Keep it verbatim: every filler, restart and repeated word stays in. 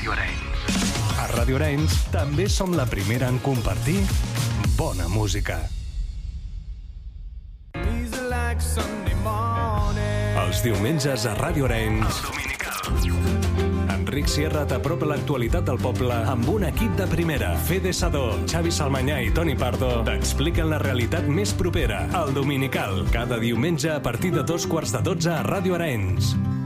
Ràdio Arenys. A Ràdio Arenys també som la primera en compartir bona música. Els diumenges a Ràdio Arenys, Enric Sierra t'apropa l'actualitat del poble amb un equip de primera. Fede Sadó, Xavi Salmanyà i Toni Pardo t'expliquen la realitat més propera. El Dominical, cada diumenge a partir de dos quarts de dotze a Ràdio Arenys.